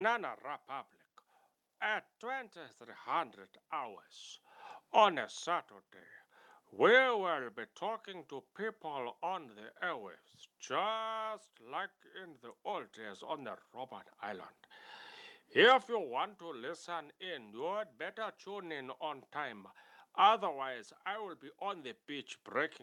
Banana Republic at 2300 hours on a Saturday. We will be talking to people on the airwaves, just like in the old days on the Robert Island. If you want to listen in, you'd better tune in on time. Otherwise, I will be on the beach breaking